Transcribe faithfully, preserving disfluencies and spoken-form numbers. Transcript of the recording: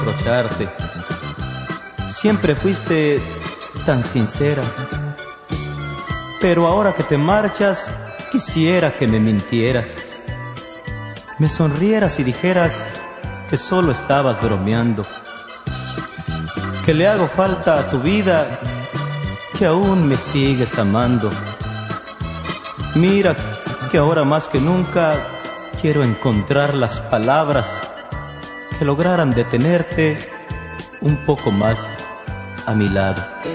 reprocharte. Siempre fuiste tan sincera, pero ahora que te marchas, quisiera que me mintieras, me sonrieras y dijeras que solo estabas bromeando, que le hago falta a tu vida, que aún me sigues amando. Mira que ahora más que nunca quiero encontrar las palabras que lograran detenerte un poco más a mi lado.